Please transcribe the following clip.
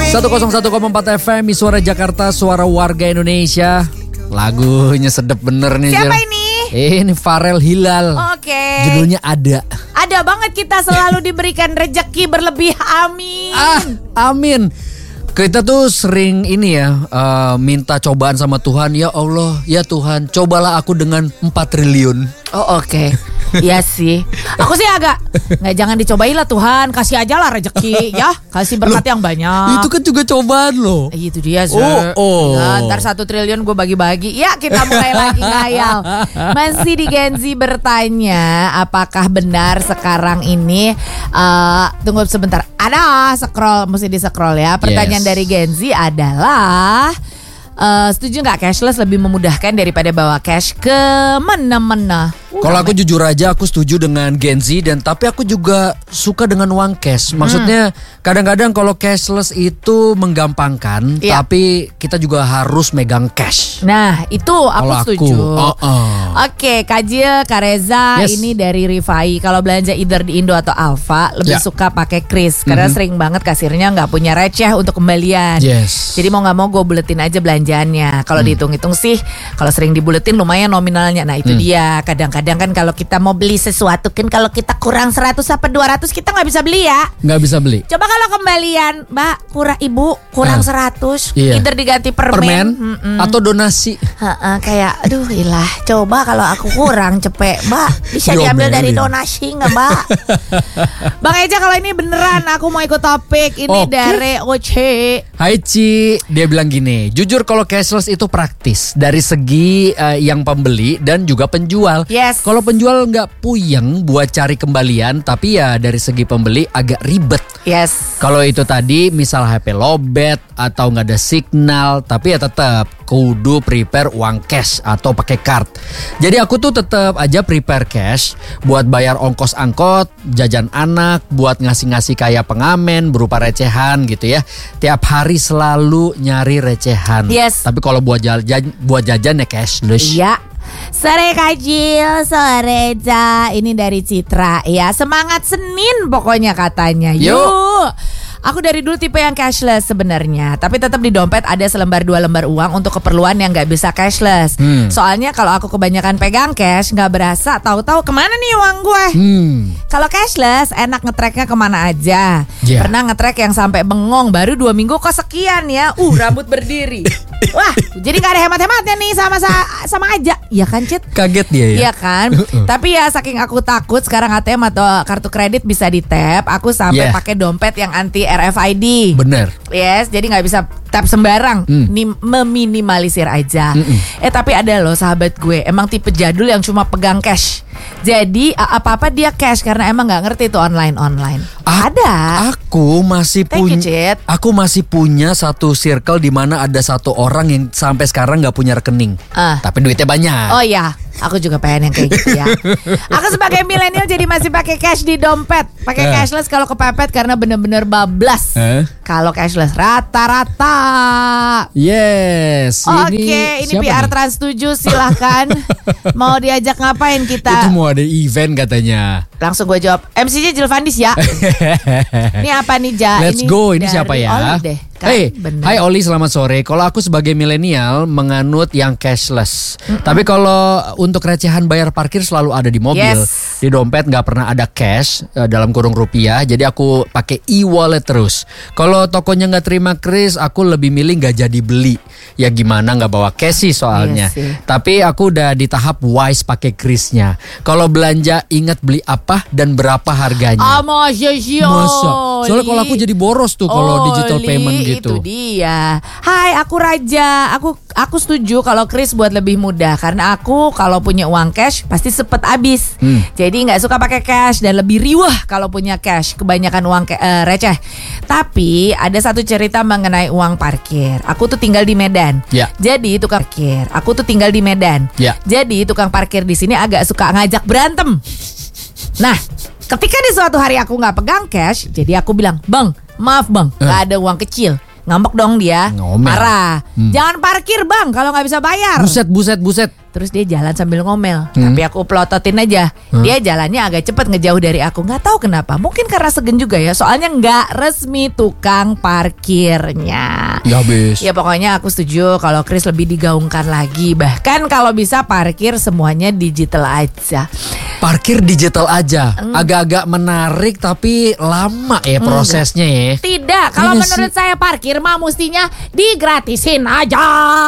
101,4 FM, Suara Jakarta, suara warga Indonesia. Lagunya sedap bener nih. Siapa ini? Ini Farel Hilal. Oke. Judulnya Ada. Ada banget, kita selalu diberikan rezeki berlebih. Amin. Amin. Kita tuh sering ini ya, minta cobaan sama Tuhan. Ya Allah, ya Tuhan, cobalah aku dengan 4 triliun. Oh oke. Iya sih. Aku sih agak jangan dicobain lah Tuhan, kasih aja lah rezeki ya, kasih berkat yang banyak. Itu kan juga cobaan loh. Itu dia Zer. Ya, ntar 1 triliun gue bagi-bagi. Ya kita mulai lagi ngayal. Masih di Gen Z bertanya, apakah benar sekarang ini tunggu sebentar. Ada scroll, mesti di scroll ya. Pertanyaan dari Gen Z adalah setuju nggak cashless lebih memudahkan daripada bawa cash ke mana-mana? Kalau aku jujur aja aku setuju dengan Gen Z, dan tapi aku juga suka dengan uang cash. Maksudnya kadang-kadang kalau cashless itu menggampangkan, tapi kita juga harus megang cash. Nah itu aku setuju. Oke, Kajil, Kak Reza, ini dari Rifai. Kalau belanja either di Indo atau Alfa lebih suka pakai kris karena sering banget kasirnya nggak punya receh untuk kembalian. Jadi mau nggak mau gue buletin aja belanjaannya. Kalau dihitung-hitung sih, kalau sering dibuletin lumayan nominalnya. Nah itu dia. Kadang-kadang kan kalau kita mau beli sesuatu kan kalau kita kurang 100 apa 200 kita nggak bisa beli ya. Nggak bisa beli. Coba kalau kembalian, Mbak, kurang 100, either diganti permen atau donasi. Kayak aduh ilah, coba kalau aku kurang cepet, Mbak, bisa diambil dari donasi nggak, Mbak? Bang Eja, kalau ini beneran aku mau ikut topik ini dari Oce. Hai Ci, dia bilang gini, jujur kalau cashless itu praktis dari segi yang pembeli dan juga penjual. Kalau penjual nggak puyeng buat cari kembalian, tapi ya dari segi pembeli agak ribet. Kalau itu tadi misal HP lowbat atau nggak ada signal, tapi ya tetap kudu prepare uang cash atau pakai card. Jadi aku tuh tetap aja prepare cash buat bayar ongkos angkot, jajan anak, buat ngasih-ngasih kayak pengamen berupa recehan gitu ya. Tiap hari selalu nyari recehan. Tapi kalau buat jajan ya cashless. Iya. Sore Kajil, sore Ja. Ini dari Citra ya. Semangat Senin pokoknya katanya. Yuk. Aku dari dulu tipe yang cashless sebenarnya, tapi tetap di dompet ada selembar 2 lembar uang untuk keperluan yang nggak bisa cashless. Soalnya kalau aku kebanyakan pegang cash nggak berasa, tahu-tahu kemana nih uang gue. Kalau cashless enak ngetracknya kemana aja. Pernah ngetrack yang sampai bengong, baru 2 minggu kok sekian ya. Rambut berdiri. Wah, jadi nggak ada hemat-hematnya nih, sama aja. Iya kan Cit? Kaget dia ya. Iya kan? Tapi ya saking aku takut sekarang ATM atau kartu kredit bisa di tap, aku sampai pakai dompet yang anti RFID. Bener. Jadi nggak bisa tap sembarang. Meminimalisir aja. Tapi ada loh sahabat gue, emang tipe jadul yang cuma pegang cash. Jadi apa-apa dia cash karena emang nggak ngerti itu online. Ada. Aku masih punya satu circle di mana ada satu orang yang sampai sekarang nggak punya rekening, tapi duitnya banyak. Oh ya, aku juga pengen yang kayak gitu ya. Aku sebagai milenial jadi masih pakai cash di dompet, pakai cashless kalau kepepet karena bener-bener bablas. Kalau cashless rata-rata. Oke, ini PR Trans 7 silahkan. Mau diajak ngapain kita? Itu mau ada event katanya. Langsung gue jawab, MC-nya Jilvandis ya. Ini apa nih Ja? Let's go, ini siapa ya? Hai Oli, selamat sore. Kalau aku sebagai milenial menganut yang cashless. Tapi kalau untuk recehan bayar parkir selalu ada di mobil. Di dompet nggak pernah ada cash dalam kurung rupiah. Jadi aku pakai e-wallet terus. Kalau tokonya nggak terima kris, aku lebih milih nggak jadi beli. Ya gimana nggak bawa cash sih soalnya. Tapi aku udah di tahap wise pakai krisnya. Kalau belanja ingat beli apa dan berapa harganya. Masa. Soalnya kalau aku jadi boros tuh kalau digital payment gitu. Itu dia. Hai, aku Raja. Aku setuju kalau kris buat lebih mudah, karena aku kalau punya uang cash pasti cepet habis. Jadi nggak suka pakai cash dan lebih riwah kalau punya cash. Kebanyakan uang receh. Tapi ada satu cerita mengenai uang parkir. Aku tuh tinggal di Medan. Jadi tukang parkir. Jadi tukang parkir di sini agak suka ngajak berantem. Nah, ketika di suatu hari aku nggak pegang cash, jadi aku bilang, "Bang, maaf bang, nggak ada uang kecil." Ngambek dong dia, marah. Jangan parkir bang kalau nggak bisa bayar. Buset. Terus dia jalan sambil ngomel. Tapi aku pelototin aja. Dia jalannya agak cepet ngejauh dari aku. Gak tahu kenapa. Mungkin karena segen juga ya. Soalnya gak resmi tukang parkirnya. Ya habis. Ya pokoknya aku setuju kalau Chris lebih digaungkan lagi. Bahkan kalau bisa parkir semuanya digital aja. Parkir digital aja. Agak-agak menarik tapi lama ya prosesnya ya. Tidak. Kalau menurut saya parkir mah mestinya digratisin aja.